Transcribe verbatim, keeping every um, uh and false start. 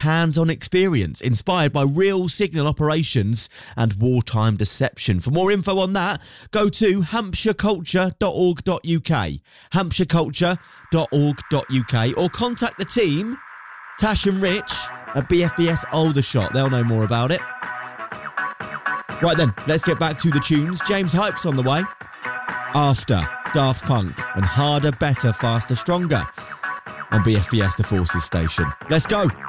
hands-on experience inspired by real signal operations and wartime deception. For more info on that, go to hampshire culture dot org dot uk, hampshire culture dot org dot uk, or contact the team, Tash and Rich, at B F B S Aldershot. They'll know more about it. Right then, let's get back to the tunes. James Hype's on the way. After Daft Punk and Harder, Better, Faster, Stronger on B F B S The Forces station. Let's go.